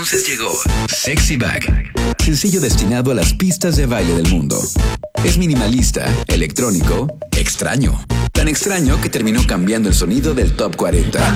Entonces llegó Sexy Back, sencillo destinado a las pistas de baile del mundo. Es minimalista, electrónico, extraño. Tan extraño que terminó cambiando el sonido del Top 40.